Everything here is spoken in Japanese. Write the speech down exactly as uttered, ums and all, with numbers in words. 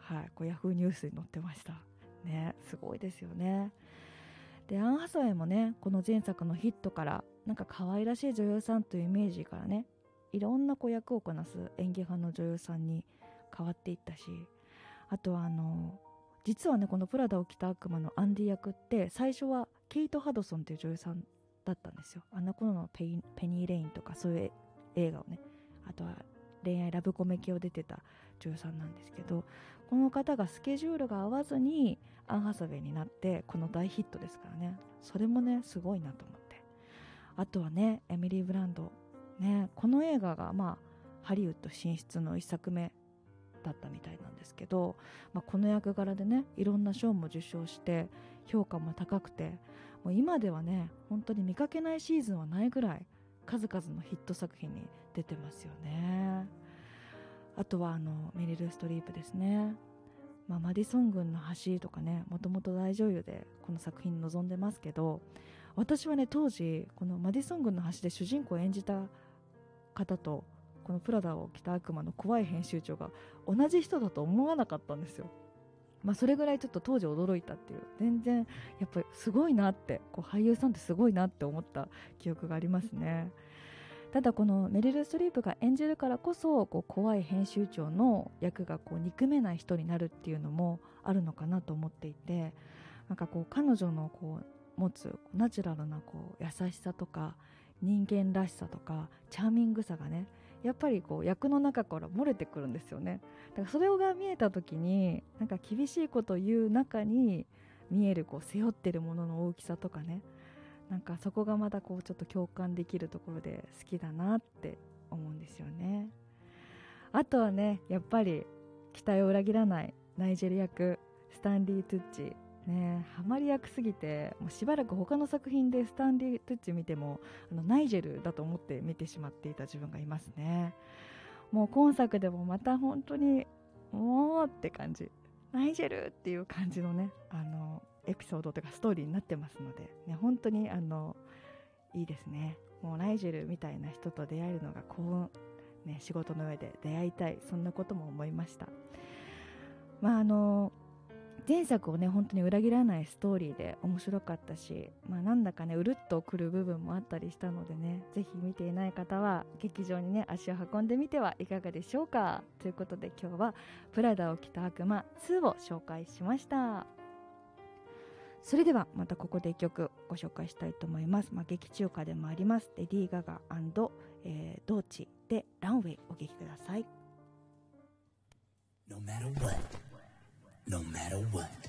はい、こうヤフーニュースに載ってましたね。すごいですよね。でアン・ハサウェイもね、この前作のヒットからなんか可愛らしい女優さんというイメージからね、いろんなこう役をこなす演技派の女優さんに変わっていったし、あとはあの実はね、このプラダを着た悪魔のアンディ役って最初はケイト・ハドソンっていう女優さんだったんですよ。あの頃のペイペニー・レインとかそういう映画をね、あとは恋愛ラブコメ系を出てた女優さんなんですけど、この方がスケジュールが合わずにアン・ハサウェイになってこの大ヒットですからね。それもねすごいなと思って。あとはね、エミリー・ブランドね、この映画がまあハリウッド進出の一作目だったみたいなんですけど、まあ、この役柄でねいろんな賞も受賞して評価も高くて、もう今ではね本当に見かけないシーズンはないぐらい数々のヒット作品に出てますよね。あとはあのメリル・ストリープですね。まあ、マディソン郡の橋とかね、もともと大女優でこの作品に臨んでますけど、私はね当時このマディソン郡の橋で主人公を演じた方とこのプラダを着た悪魔の怖い編集長が同じ人だと思わなかったんですよ。まあ、それぐらいちょっと当時驚いたっていう、全然やっぱりすごいなって、こう俳優さんってすごいなって思った記憶がありますね。ただこのメリル・ストリープが演じるからこそ、こう怖い編集長の役がこう憎めない人になるっていうのもあるのかなと思っていて、なんかこう彼女のこう持つナチュラルなこう優しさとか人間らしさとかチャーミングさがね、やっぱりこう役の中から漏れてくるんですよね。だからそれが見えた時に、なんか厳しいことを言う中に見えるこう背負ってるものの大きさとかね、なんかそこがまたこうちょっと共感できるところで好きだなって思うんですよね。あとはね、やっぱり期待を裏切らないナイジェル役スタンリー・トゥッチね、ハマり役すぎて、もうしばらく他の作品でスタンリー・トゥッチ見てもあのナイジェルだと思って見てしまっていた自分がいますね。もう今作でもまた本当にもうって感じ、ナイジェルっていう感じのね、あのエピソードとかストーリーになってますので、ね、本当にあのいいですね。もうナイジェルみたいな人と出会えるのが幸運、ね、仕事の上で出会いたい、そんなことも思いました。まああの前作をね本当に裏切らないストーリーで面白かったし、まあ、なんだかねうるっとくる部分もあったりしたのでね、ぜひ見ていない方は劇場にね足を運んでみてはいかがでしょうか。ということで今日はプラダを着た悪魔ツーを紹介しました。それではまたここで一曲ご紹介したいと思います。まあ、劇中歌でもありますレディー・ガガ&、えー、ドーチでランウェイお聴きください。 No matter what, no matter what